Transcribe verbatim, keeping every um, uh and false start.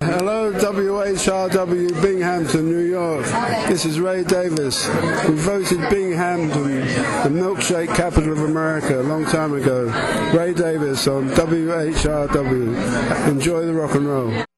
Hello, W H R W, Binghamton, New York. This is Ray Davis, who voted Binghamton the milkshake capital of America a long time ago. Ray Davis on W H R W. Enjoy the rock and roll.